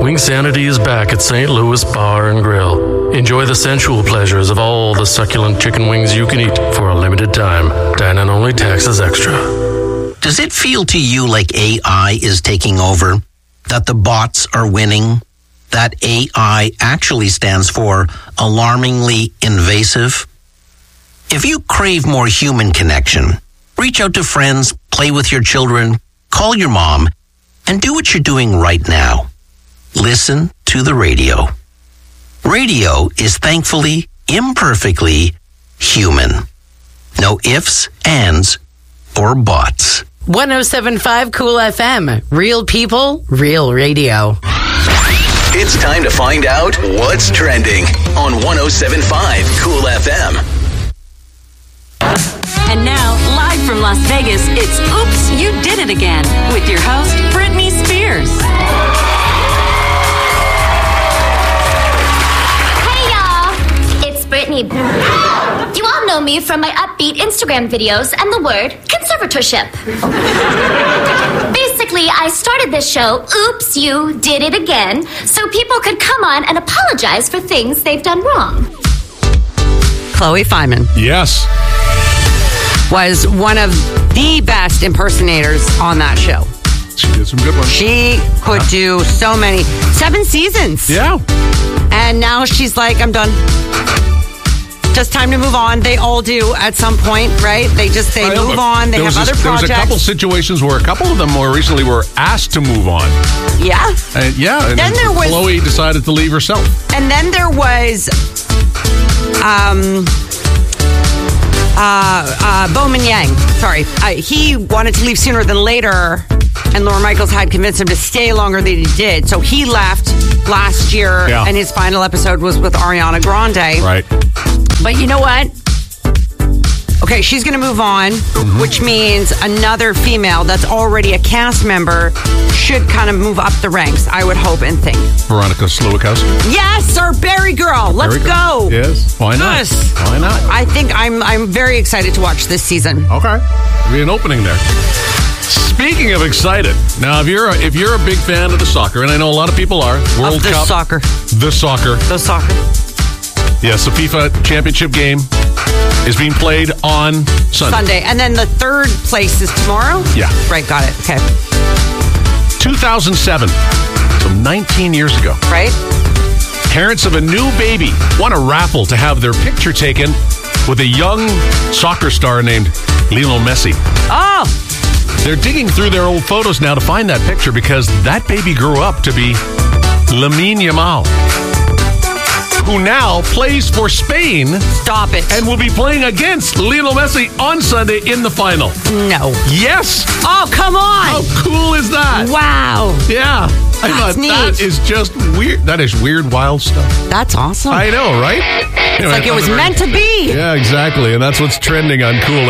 Wingsanity is back at St. Louis Bar and Grill. Enjoy the sensual pleasures of all the succulent chicken wings you can eat for a limited time. Dine-in only, taxes extra. Does it feel to you like AI is taking over? That the bots are winning? That AI actually stands for alarmingly invasive? If you crave more human connection, reach out to friends, play with your children, call your mom, and do what you're doing right now. Listen to the radio. Radio is thankfully, imperfectly human. No ifs, ands, or buts. 107.5 Cool FM. Real people, real radio. It's time to find out what's trending on 107.5 Cool FM. And now, live from Las Vegas, it's Oops, You Did It Again with your host, Britney Spears. Brittany. You all know me from my upbeat Instagram videos and the word conservatorship. Basically, I started this show, Oops, You Did It Again, so people could come on and apologize for things they've done wrong. Chloe Fineman. Yes. Was one of the best impersonators on that show. She did some good ones. She could do so many. 7 seasons. Yeah. And now she's like, I'm done. Just time to move on. They all do at some point, right? They move on. They have other projects. There was a couple situations where a couple of them more recently were asked to move on. Yeah. And then there was Chloe decided to leave herself. And then there was Bowman Yang. Sorry. He wanted to leave sooner than later, and Lorne Michaels had convinced him to stay longer than he did. So he left last year, and his final episode was with Ariana Grande. Right. But you know what? Okay, she's going to move on, which means another female that's already a cast member should kind of move up the ranks, I would hope and think. Veronica Slowikowski. Yes, our Berry Girl. Let's go. Yes, why not? Yes. Why not? I think I'm very excited to watch this season. Okay. There'll be an opening there. Speaking of excited, now if you're a big fan of the soccer, and I know a lot of people are, World Cup. The soccer. Yes, the FIFA Championship game is being played on Sunday. And then the third place is tomorrow? Yeah. Right, got it. Okay. 2007, so 19 years ago. Right. Parents of a new baby won a raffle to have their picture taken with a young soccer star named Lionel Messi. Oh! They're digging through their old photos now to find that picture because that baby grew up to be Lamine Yamal, who now plays for Spain. Stop it. And will be playing against Lionel Messi on Sunday in the final. No. Yes. Oh, come on. How cool is that? Wow. Yeah. I thought neat. that is just weird. That is weird, wild stuff. That's awesome. I know, right? It's like it was meant to be. Yeah, exactly. And that's what's trending on Cool